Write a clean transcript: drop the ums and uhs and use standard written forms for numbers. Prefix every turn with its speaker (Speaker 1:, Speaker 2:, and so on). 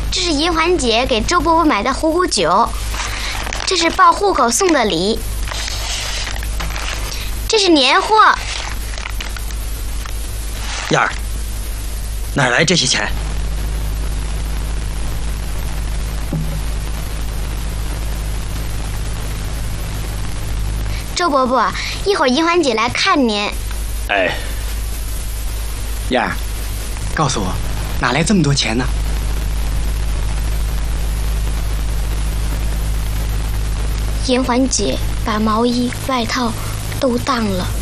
Speaker 1: 这是银环姐给周伯伯买的虎虎酒，这是报户口送的礼，这是年货。
Speaker 2: 燕儿，哪儿来这些钱？
Speaker 1: 周伯伯，一会儿银环姐来看您。
Speaker 3: 哎，
Speaker 4: 燕儿，告诉我，哪来这么多钱呢？
Speaker 1: 银环姐把毛衣、外套都当了。